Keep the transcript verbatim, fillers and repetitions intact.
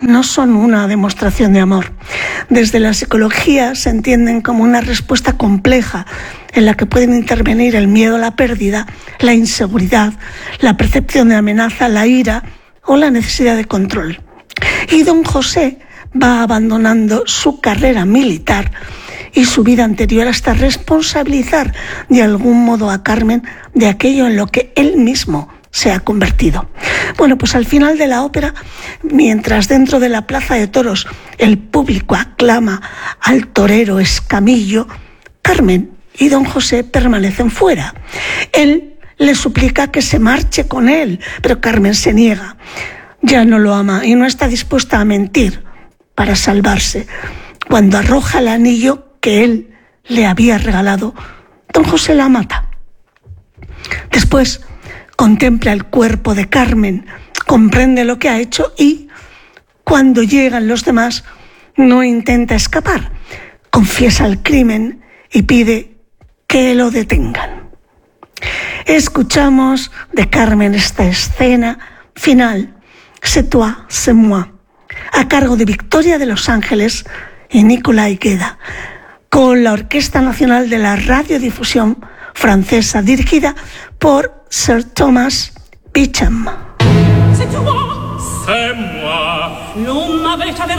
no son una demostración de amor. Desde la psicología se entienden como una respuesta compleja en la que pueden intervenir el miedo a la pérdida, la inseguridad, la percepción de amenaza, la ira o la necesidad de control. Y don José va abandonando su carrera militar y su vida anterior hasta responsabilizar de algún modo a Carmen de aquello en lo que él mismo se ha convertido. Bueno, pues al final de la ópera, mientras dentro de la plaza de toros el público aclama al torero Escamillo, Carmen y don José permanecen fuera. Él le suplica que se marche con él, pero Carmen se niega. Ya no lo ama y no está dispuesta a mentir para salvarse. Cuando arroja el anillo que él le había regalado, don José la mata. Después contempla el cuerpo de Carmen, comprende lo que ha hecho y, cuando llegan los demás, no intenta escapar. Confiesa el crimen y pide que lo detengan. Escuchamos de Carmen esta escena final, C'est toi, c'est moi, a cargo de Victoria de Los Ángeles y Nicolai Gueda, con la Orquesta Nacional de la Radiodifusión Francesa, dirigida por Sir Thomas Beecham. C'est toi, c'est moi. L'on m'avait